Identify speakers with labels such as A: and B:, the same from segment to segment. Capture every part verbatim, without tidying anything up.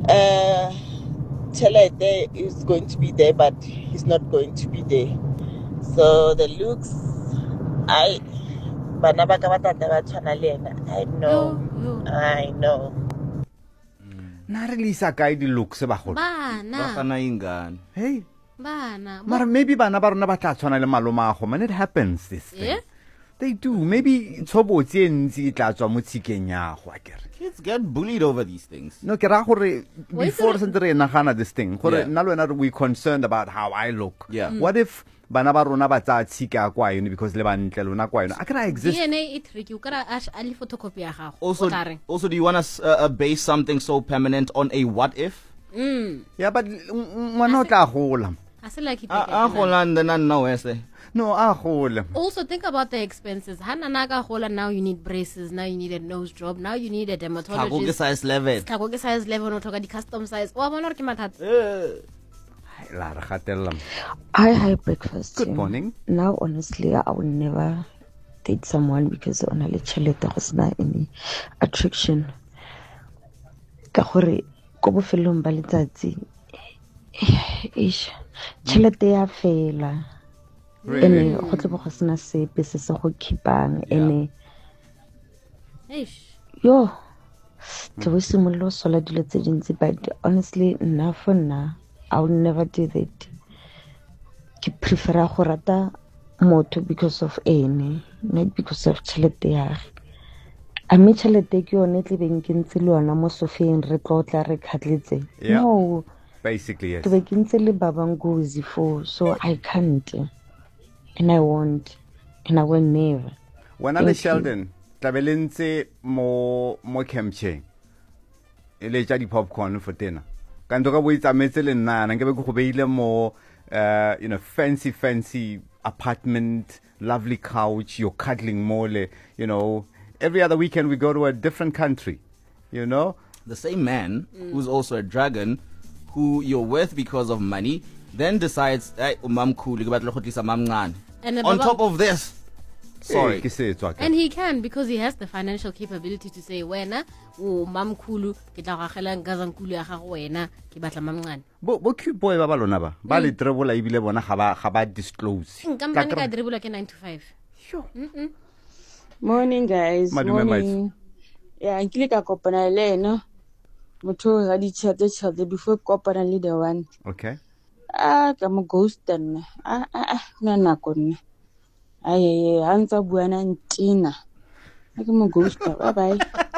A: uh, Chelete is going to be there, but he's not going to be there. So the looks, I, I know, I know.
B: Na re lisa kae di looks ba go.
C: Bana.
D: Bana ingane.
B: Hey.
C: Bana.
B: Mara maybe bana ba rona ba tla tshwana le maloma a go, man, it happens this thing.
C: Yeah?
B: They do. Maybe tshobotse ntsi tla tswa mo tshikeng ya go akere.
D: Kids get bullied over these things.
B: No, ke ra gore
C: Why is
B: before
C: it-
B: sentse re nagana this thing. Gore
D: Yeah.
B: nna le wena we concerned about how I look.
D: Yeah. Mm.
B: What if bana ba rona ba tsa tshika kwa yone because le ba ntle lona kwa yone? A kra exist.
C: D N A e tricky. O kara a a le photocopy ya gago.
D: Also,
C: O tla reng?
D: also, do you want to uh, uh, base something so permanent on a what if?
B: Yeah, but ngwana o tla gola.
C: Ha se like it.
D: Ah, Holland and now eh?
B: No, a gola.
C: Also, think about the expenses. Hananaga hola, now you need braces, now you need a nose job, now you need a
D: Go ke
C: dermatologist.
D: size level.
C: Tlhako ke size level, no tlhoka di custom size. Wa bona gore ke mathata.
B: La re gatella.
E: Hi, hi, breakfast.
B: Good
E: team.
B: morning.
E: Now, honestly, I would never date someone because on a chelete go sena any attraction. Ka gore ko bofelong ba letsatsi ish chelete ya fela.
B: Really?
E: Ene go tle go sena sepe se se go khipang ene
C: Eish.
E: yo tse bo simollo sola dilo tse dintsi, but honestly nna for nna I would never do that. Ke prefera go rata motho because of ene, not because of chelete ya gagwe. A me chelete ke yone tle beng ke ntse le yona mo sofeng re tlotla re khatletse.
B: Yeah.
E: No,
B: Basically, yes.
E: ke be ke ntse le ba bang gozi for, so I can't and I won't and I will never.
B: When
E: Thank
B: ale
E: you.
B: Sheldon, tlabelentse mo mo campcheng. Ele tja di popcorn for dinner. Kanto ka bo itsametse le nna na ke be go beile mo uh you know fancy fancy apartment, lovely couch, you're cuddling mole, you know. Every other weekend we go to a different country, you know.
D: The same man who's also a dragon, who you're with because of money, then decides, hey, umam cool, ke batla go tlisa mam ngane.
C: And the
D: On
C: baba-
D: top of this, sorry.
B: Eh, ke se tswa ke.
C: And he can because he has the financial capability to say, wena, o mam kulu, ke tla go agela nkazankulu ya gago wena, ke batla mamngane.
B: Bo bo cute boy ba ba lona ba. Ba le trebola ibile bona ga ba ga ba disclose.
C: Nkampane ka dribble ke nine to five.
F: Morning, guys.
B: Madume,
F: Morning. Yeah, nkile ka kopana le ena. Motho ga di chat chat before kopana le the one.
B: Okay.
F: Ah, ka mo ghost nna. Ah ah ah, na nako nna. Ai ai, ha ntsa buana ntina. Ke mo ghost. Bye bye.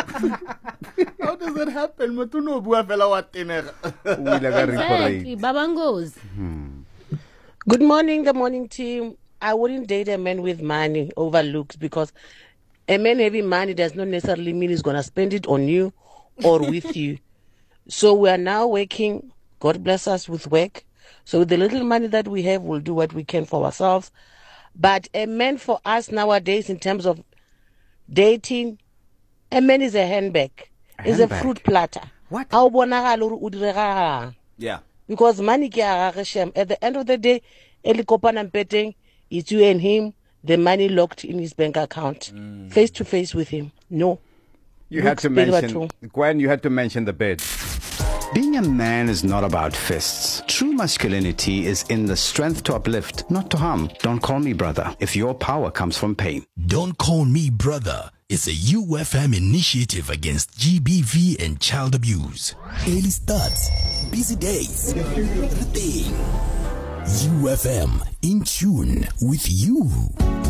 D: How does that happen? Motho no bua fela wa tenega.
B: O ile ka
C: Exactly.
B: recorate.
C: Babangos.
G: Good morning, the morning team. I wouldn't date a man with money over looks because a man having money does not necessarily mean he's going to spend it on you or with you. So we are now working. God bless us with work. So with the little money that we have, we'll do what we can for ourselves. But a man for us nowadays, in terms of dating, a man is a handbag. Is a
B: handbag?
G: fruit platter.
B: What?
G: Ha o bonagala hore o direga.
D: Yeah.
G: Because money ke a gagwe shem. At the end of the day, eli kopana mpeteng, it's you and him, the money locked in his bank account. Face to face with him. No.
B: You had
G: Looks
B: to
G: very
B: mention
G: true.
B: Gwen, you had to mention the bed.
H: Being a man is not about fists. True masculinity is in the strength to uplift, not to harm. Don't call me brother if your power comes from pain.
I: Don't Call Me Brother is a U F M initiative against G B V and child abuse. Early starts, busy days, everything. U F M, in tune with you.